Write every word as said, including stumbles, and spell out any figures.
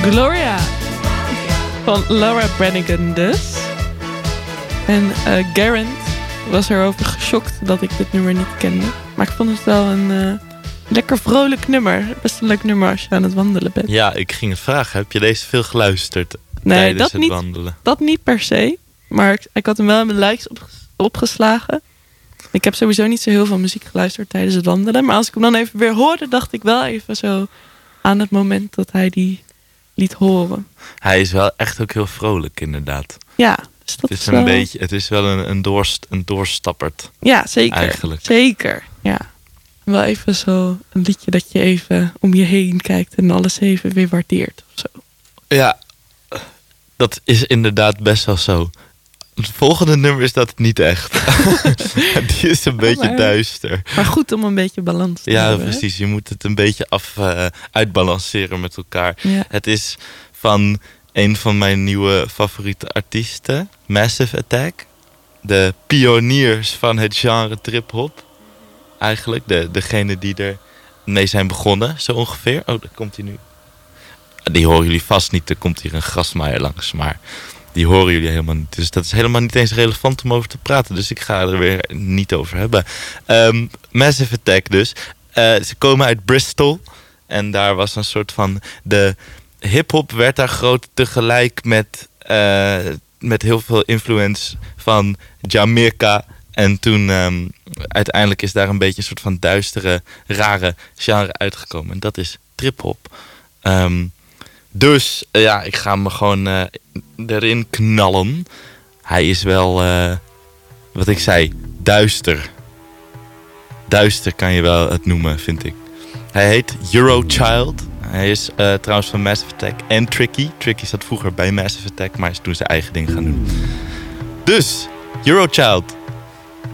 Gloria. Van Laura Branigan dus. En uh, Garant was erover geschokt dat ik dit nummer niet kende. Maar ik vond het wel een uh, lekker vrolijk nummer. Best een leuk nummer als je aan het wandelen bent. Ja, ik ging het vragen. Heb je deze veel geluisterd nee, tijdens dat het niet, wandelen? Dat niet per se. Maar ik, ik had hem wel in mijn likes op, opgeslagen. Ik heb sowieso niet zo heel veel muziek geluisterd tijdens het wandelen. Maar als ik hem dan even weer hoorde, dacht ik wel even zo aan het moment dat hij die liet horen. Hij is wel echt ook heel vrolijk, inderdaad. Ja, dus dat het is, is een wel... beetje, het is wel een, een, doorst, een doorstappert. Ja, zeker. Eigenlijk. Zeker, ja. Wel even zo een liedje dat je even om je heen kijkt en alles even weer waardeert of zo. Ja, dat is inderdaad best wel zo. Het volgende nummer is dat niet echt. Die is een beetje maar, duister. Maar goed om een beetje balans te ja, hebben. Ja, precies. Je moet het een beetje af uh, uitbalanceren met elkaar. Ja. Het is van een van mijn nieuwe favoriete artiesten, Massive Attack. De pioniers van het genre trip-hop. Eigenlijk, de, degene die er mee zijn begonnen, zo ongeveer. Oh, daar komt hij nu. Die horen jullie vast niet, er komt hier een grasmaaier langs, maar die horen jullie helemaal niet. Dus dat is helemaal niet eens relevant om over te praten. Dus ik ga er weer niet over hebben. Um, Massive Attack dus. Uh, ze komen uit Bristol. En daar was een soort van... De hip-hop werd daar groot tegelijk met, uh, met heel veel influence van Jamaica. En toen um, uiteindelijk is daar een beetje een soort van duistere, rare genre uitgekomen. En dat is trip-hop. Um, Dus uh, ja, ik ga me gewoon uh, erin knallen. Hij is wel, uh, wat ik zei, duister. Duister kan je wel het noemen, vind ik. Hij heet Eurochild. Hij is uh, trouwens van Massive Attack en Tricky. Tricky zat vroeger bij Massive Attack, maar is toen zijn eigen ding gaan doen. Dus, Eurochild.